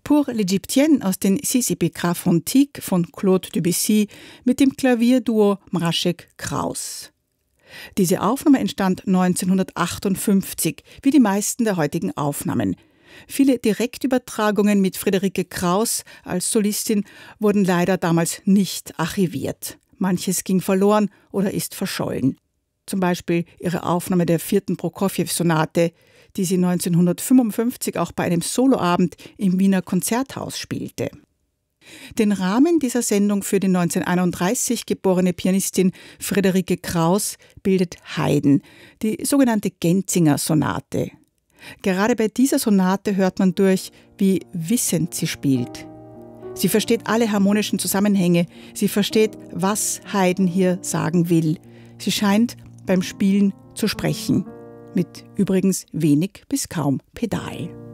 Pour l'Égyptienne aus den Six Épîtres Fontiques von Claude Debussy mit dem Klavierduo Mrašek-Kraus. Diese Aufnahme entstand 1958, wie die meisten der heutigen Aufnahmen. Viele Direktübertragungen mit Friederike Kraus als Solistin wurden leider damals nicht archiviert. Manches ging verloren oder ist verschollen. Zum Beispiel ihre Aufnahme der 4. Prokofjew-Sonate, die sie 1955 auch bei einem Soloabend im Wiener Konzerthaus spielte. Den Rahmen dieser Sendung für die 1931 geborene Pianistin Friederike Kraus bildet Haydn, die sogenannte Genzinger-Sonate. Gerade bei dieser Sonate hört man durch, wie wissend sie spielt. Sie versteht alle harmonischen Zusammenhänge, sie versteht, was Haydn hier sagen will. Sie scheint beim Spielen zu sprechen, mit übrigens wenig bis kaum Pedal.